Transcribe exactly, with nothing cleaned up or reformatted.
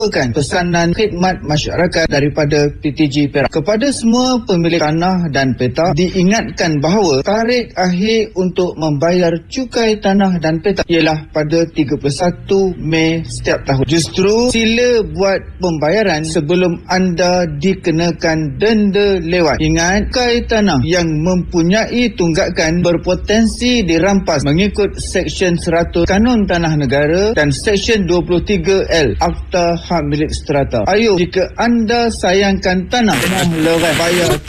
pesanan khidmat masyarakat daripada P T G Perak. Kepada semua pemilik tanah dan peta, diingatkan bahawa tarikh akhir untuk membayar cukai tanah dan peta ialah pada tiga puluh satu Mei setiap tahun. Justru sila buat pembayaran sebelum anda dikenakan denda lewat. Ingat, cukai tanah yang mempunyai tunggakan berpotensi dirampas mengikut Seksyen seratus Kanun Tanah Negara dan Seksyen dua puluh tiga L Akta Hak Milik Strata. Ayo, jika anda sayangkan tanah, kena lewat bayar